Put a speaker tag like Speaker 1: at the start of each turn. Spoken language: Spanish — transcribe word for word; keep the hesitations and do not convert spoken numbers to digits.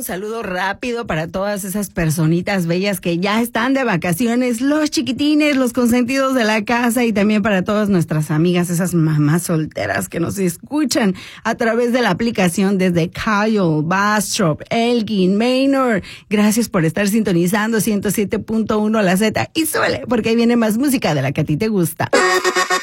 Speaker 1: un saludo rápido para todas esas personitas bellas que ya están de vacaciones, los chiquitines, los consentidos de la casa, y también para todas nuestras amigas, esas mamás solteras que nos escuchan a través de la aplicación desde Kyle, Bastrop, Elgin, Maynard. Gracias por estar sintonizando ciento siete punto uno La Z, y suele, porque ahí viene más música de la que a ti te gusta.